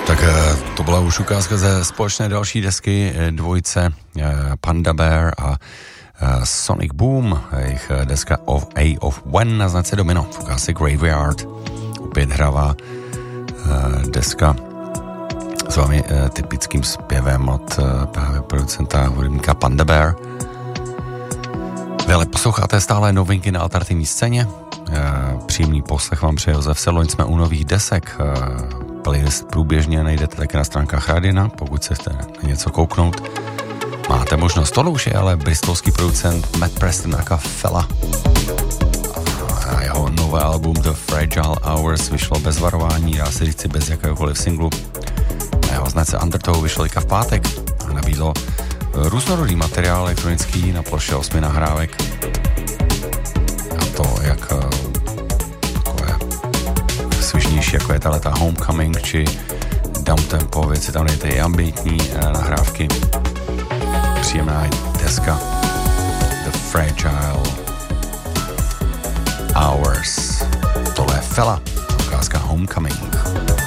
Tak to byla už ukázka ze společné další desky dvojce Panda Bear a Sonic Boom, jejich deska A of When na značce Domino, v ukázce Graveyard, opět hravá deska s vámi typickým zpěvem od právě producenta hudebníka Panda Bear. Vy ale posloucháte stále novinky na alternativní scéně. Příjemný poslech vám přeje Josef Sedloň, jsme u nových desek. Playlist průběžně najdete také na stránkách Radina, pokud se chcete na něco kouknout. Máte možnost, tohle už je ale bristolský producent Matt Preston aka Fela. A jeho nové album The Fragile Hours vyšlo bez varování, dá se říci bez jakéhokoliv singlu. A jeho značce Undertow vyšlo v pátek a nabídlo různorodý materiál elektronický na ploše 8 nahrávek. A to jak takové svižnější, jako je ta Homecoming či downtempo věci, tam dejte i ambientní nahrávky. Příjemná deska The Fragile Hours. Tohle je Fela, ukázka Homecoming.